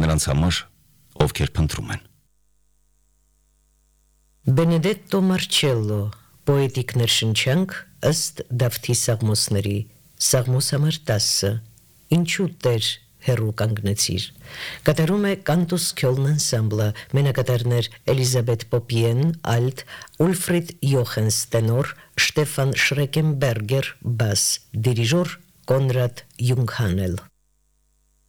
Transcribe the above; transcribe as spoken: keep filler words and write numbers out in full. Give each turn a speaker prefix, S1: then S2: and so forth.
S1: նրանց համար, ովքեր փնտրում են։
S2: Benedetto Marcello, պոետիկ ներշնչանք ըստ Դավթի Սաղմոսների, Սաղմոս համար տասը, ինչու Տեր հեռու կանգնեցիր։ Կատարում է Կանտուս Քյոլն անսամբլը, մենակատարներ Էլիզաբեթ Պոպիեն, ալտ, Ուլֆրիդ Յոխենս տենոր, Շտեֆան Շրեկենբերգեր բաս, դիրիժոր Կոնրադ Յունգհանել։